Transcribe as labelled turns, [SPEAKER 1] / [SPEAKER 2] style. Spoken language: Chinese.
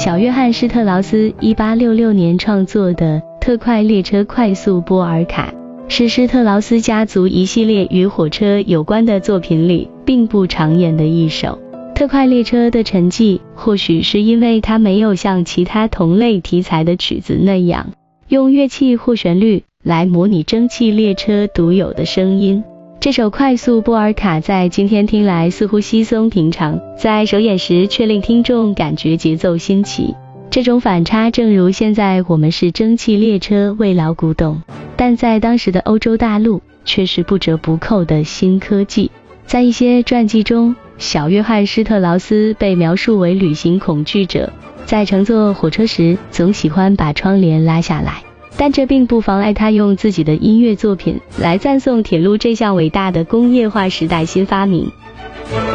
[SPEAKER 1] 小约翰施特劳斯1866年创作的特快列车快速波尔卡，是施特劳斯家族一系列与火车有关的作品里并不常演的一首。特快列车的沉寂，或许是因为它没有像其他同类题材的曲子那样，用乐器或旋律来模拟蒸汽列车独有的声音。这首快速波尔卡在今天听来似乎稀松平常，在首演时却令听众感觉节奏新奇。这种反差正如现在我们是蒸汽列车为老古董，但在当时的欧洲大陆却是不折不扣的新科技。在一些传记中，小约翰施特劳斯被描述为旅行恐惧者，在乘坐火车时总喜欢把窗帘拉下来，但这并不妨碍他用自己的音乐作品来赞颂铁路这项伟大的工业化时代新发明。